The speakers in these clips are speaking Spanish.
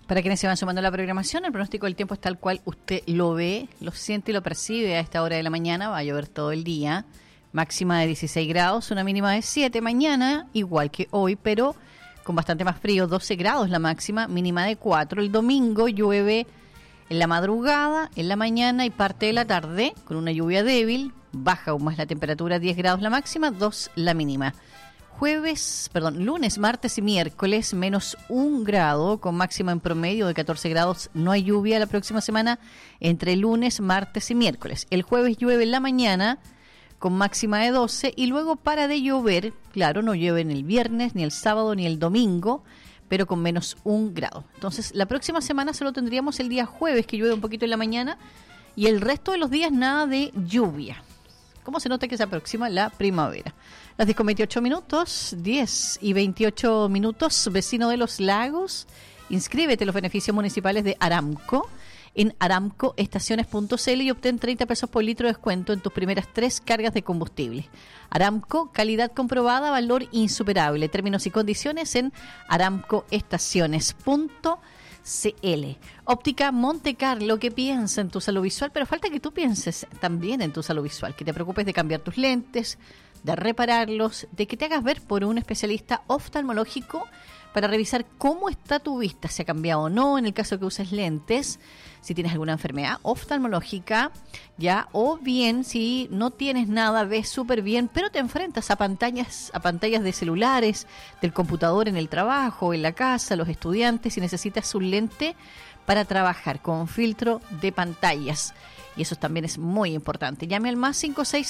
Para quienes se van sumando a la programación, el pronóstico del tiempo es tal cual usted lo ve, lo siente y lo percibe a esta hora de la mañana. Va a llover todo el día, máxima de 16 grados, una mínima de 7. Mañana, igual que hoy, pero con bastante más frío, 12 grados la máxima, mínima de 4. El domingo llueve en la madrugada, en la mañana y parte de la tarde, con una lluvia débil. Baja aún más la temperatura, 10 grados la máxima, 2 la mínima. Lunes, martes y miércoles, menos 1 grado, con máxima en promedio de 14 grados. No hay lluvia la próxima semana entre lunes, martes y miércoles. El jueves llueve en la mañana, con máxima de 12, y luego para de llover. Claro, no llueve ni el viernes, ni el sábado, ni el domingo, pero con menos 1 grado. Entonces, la próxima semana solo tendríamos el día jueves, que llueve un poquito en la mañana, y el resto de los días nada de lluvia. ¿Cómo se nota que se aproxima la primavera? Las 10:28 minutos, 10 y 28 minutos, vecino de Los Lagos, inscríbete en los beneficios municipales de Aramco en aramcoestaciones.cl y obtén 30 pesos por litro de descuento en tus primeras 3 cargas de combustible. Aramco, calidad comprobada, valor insuperable. Términos y condiciones en aramcoestaciones.cl. Óptica Monte Carlo, que piensa en tu salud visual, pero falta que tú pienses también en tu salud visual, que te preocupes de cambiar tus lentes, de repararlos, de que te hagas ver por un especialista oftalmológico para revisar cómo está tu vista, si ha cambiado o no, en el caso que uses lentes, si tienes alguna enfermedad oftalmológica, ya, o bien si no tienes nada, ves súper bien, pero te enfrentas a pantallas de celulares, del computador en el trabajo, en la casa, los estudiantes, y necesitas un lente para trabajar con filtro de pantallas. Y eso también es muy importante. Llame al más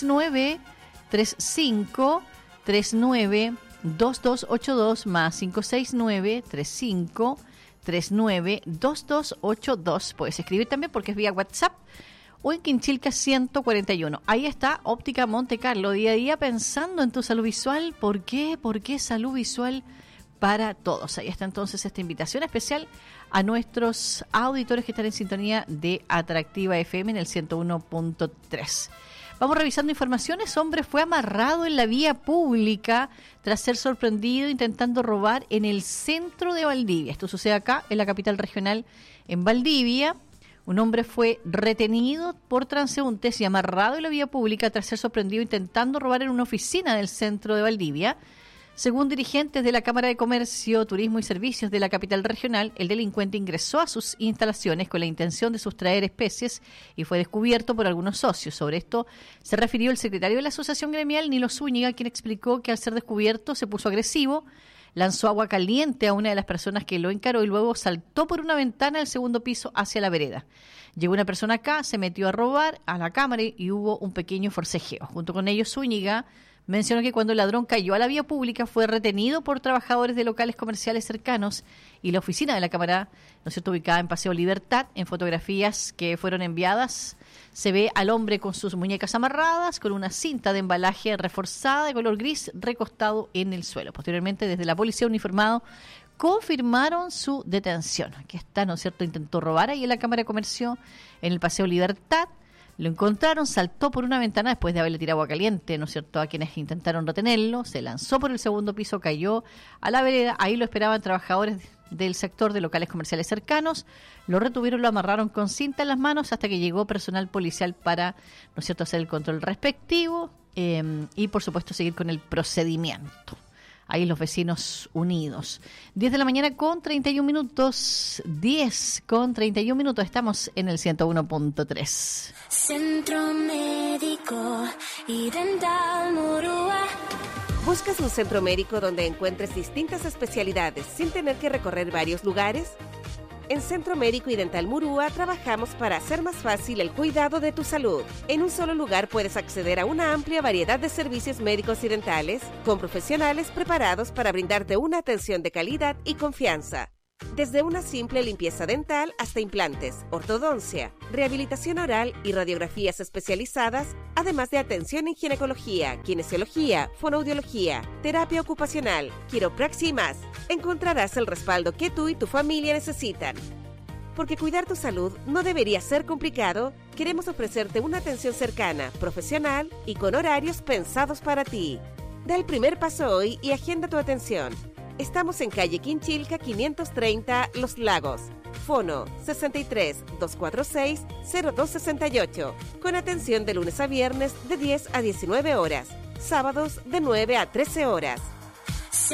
569-3539-2282 más 569-3539-2282. Puedes escribir también porque es vía WhatsApp o en Quinchilca 141. Ahí está Óptica Monte Carlo, día a día pensando en tu salud visual. ¿Por qué? Porque salud visual para todos. Ahí está entonces esta invitación especial a nuestros auditores que están en sintonía de Atractiva FM en el 101.3. Vamos revisando informaciones. Hombre fue amarrado en la vía pública tras ser sorprendido intentando robar en el centro de Valdivia. Esto sucede acá, en la capital regional, en Valdivia. Un hombre fue retenido por transeúntes y amarrado en la vía pública tras ser sorprendido intentando robar en una oficina del centro de Valdivia. Según dirigentes de la Cámara de Comercio, Turismo y Servicios de la capital regional, el delincuente ingresó a sus instalaciones con la intención de sustraer especies y fue descubierto por algunos socios. Sobre esto se refirió el secretario de la Asociación Gremial, Nilo Zúñiga, quien explicó que al ser descubierto se puso agresivo, lanzó agua caliente a una de las personas que lo encaró y luego saltó por una ventana del segundo piso hacia la vereda. Llegó una persona acá, se metió a robar a la cámara y hubo un pequeño forcejeo. Junto con ellos, Zúñiga mencionó que cuando el ladrón cayó a la vía pública fue retenido por trabajadores de locales comerciales cercanos y la oficina de la Cámara, ¿no es cierto?, ubicada en Paseo Libertad. En fotografías que fueron enviadas se ve al hombre con sus muñecas amarradas, con una cinta de embalaje reforzada de color gris recostado en el suelo. Posteriormente, desde la policía uniformado confirmaron su detención. Aquí está, ¿no es cierto?, intentó robar ahí en la Cámara de Comercio en el Paseo Libertad. Lo encontraron, saltó por una ventana después de haberle tirado agua caliente, ¿no es cierto?, a quienes intentaron retenerlo. Se lanzó por el segundo piso, cayó a la vereda. Ahí lo esperaban trabajadores del sector de locales comerciales cercanos. Lo retuvieron, lo amarraron con cinta en las manos hasta que llegó personal policial para, ¿no es cierto?, hacer el control respectivo y, por supuesto, seguir con el procedimiento. Ahí los vecinos unidos. 10 de la mañana con 31 minutos. 10 con 31 minutos. Estamos en el 101.3. Centro Médico y Dental Murúa. ¿Buscas un centro médico donde encuentres distintas especialidades sin tener que recorrer varios lugares? En Centro Médico y Dental Murúa trabajamos para hacer más fácil el cuidado de tu salud. En un solo lugar puedes acceder a una amplia variedad de servicios médicos y dentales con profesionales preparados para brindarte una atención de calidad y confianza. Desde una simple limpieza dental hasta implantes, ortodoncia, rehabilitación oral y radiografías especializadas, además de atención en ginecología, kinesiología, fonoaudiología, terapia ocupacional, quiropraxia y más. Encontrarás el respaldo que tú y tu familia necesitan. Porque cuidar tu salud no debería ser complicado, queremos ofrecerte una atención cercana, profesional y con horarios pensados para ti. Da el primer paso hoy y agenda tu atención. Estamos en calle Quinchilca 530, Los Lagos. Fono 63 246 0268. Con atención de lunes a viernes de 10 a 19 horas. Sábados de 9 a 13 horas.